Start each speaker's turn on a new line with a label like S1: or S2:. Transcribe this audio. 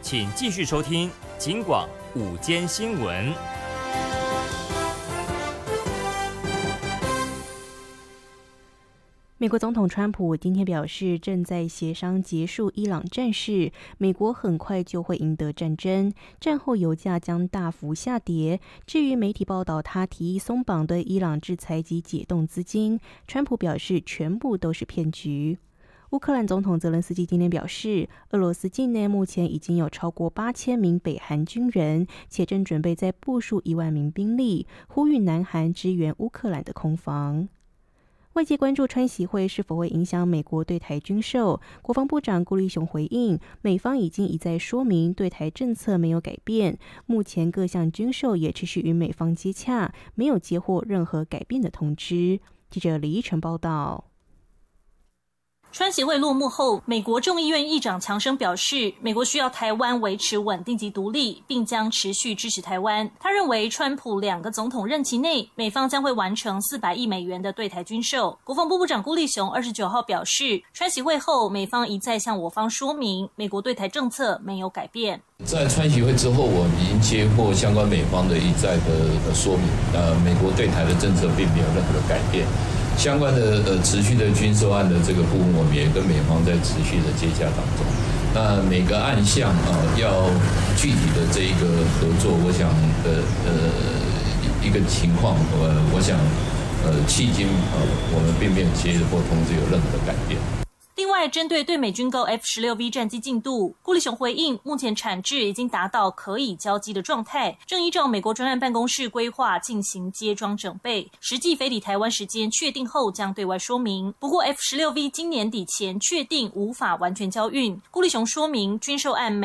S1: 请继续收听警广午间新闻。
S2: 美国总统川普今天表示，正在协商结束伊朗战事，美国很快就会赢得战争，战后油价将大幅下跌。至于媒体报道他提议松绑对伊朗制裁及解冻资金，川普表示全部都是骗局。乌克兰总统泽伦斯基今天表示，俄罗斯境内目前已经有超过8000名北韩军人，且正准备再部署1万名兵力，呼吁南韩支援乌克兰的空防。外界关注川习会是否会影响美国对台军售，国防部长顾立雄回应，美方已经一再说明对台政策没有改变，目前各项军售也持续与美方接洽，没有接获任何改变的通知。记者李依晨报道。
S3: 川习会落幕后，美国众议院议长强生表示，美国需要台湾维持稳定及独立，并将持续支持台湾。他认为，川普2个总统任期内，美方将会完成400亿美元的对台军售。国防部部长顾立雄29号表示，川习会后，美方一再向我方说明，美国对台政策没有改变。
S4: 在川习会之后，我们已经接获相关美方的一再的说明，美国对台的政策并没有任何的改变。相关的持续的军售案的这个部分，我们也跟美方在持续的接洽当中。那每个案项要具体的这一个合作，我想一个情况，我想迄今我们并没有接获通知有任何的改变。
S3: 另外，针对对美军购 F-16V 战机进度，顾立雄回应，目前产制已经达到可以交机的状态，正依照美国专案办公室规划进行接装整备，实际飞抵台湾时间确定后将对外说明。不过 F-16V 今年底前确定无法完全交运，顾立雄说明军售案